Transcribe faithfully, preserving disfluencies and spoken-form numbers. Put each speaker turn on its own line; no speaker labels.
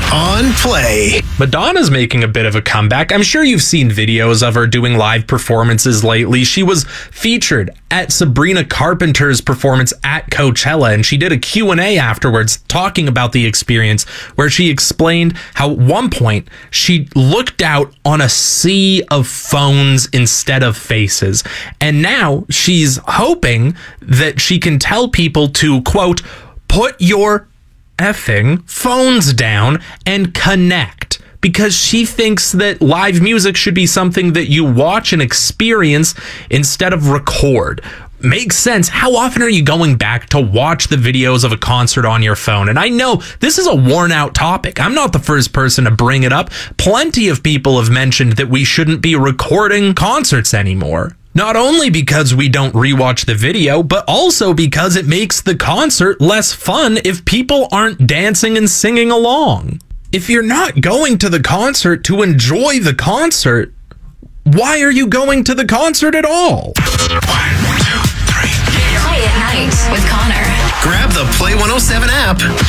on Play.
Madonna's making a bit of a comeback. I'm sure you've seen videos of her doing live performances lately. She was featured at Sabrina Carpenter's performance at Coachella, and she did a Q and A afterwards talking about the experience, where she explained how at one point she looked out on a sea of phones instead of faces. And now she's hoping that she can tell people to, quote, put your effing phones down and connect, because she thinks that live music should be something that you watch and experience instead of record. Makes sense. How often are you going back to watch the videos of a concert on your phone? And I know this is a worn out topic. I'm not the first person to bring it up. Plenty of people have mentioned that we shouldn't be recording concerts anymore. Not only because we don't rewatch the video, but also because it makes the concert less fun if people aren't dancing and singing along. If you're not going to the concert to enjoy the concert, why are you going to the concert at all?
One, two, three. Play at night with Connor.
Grab the Play one oh seven app